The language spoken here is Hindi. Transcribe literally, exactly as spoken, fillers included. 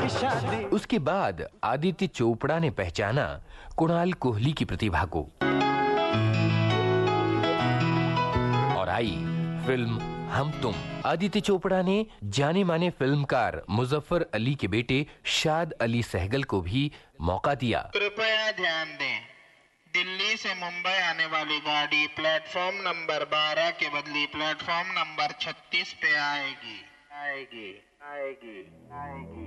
उसके बाद आदित्य चोपड़ा ने पहचाना कुणाल कोहली की प्रतिभा को और आई फिल्म हम तुम। आदित्य चोपड़ा ने जाने माने फिल्मकार मुजफ्फर अली के बेटे शाद अली सहगल को भी मौका दिया। कृपया ध्यान दें, दिल्ली से मुंबई आने वाली गाड़ी प्लेटफॉर्म नंबर बारह के बदले प्लेटफॉर्म नंबर छत्तीस पे आएगी आएगी आएगी आएगी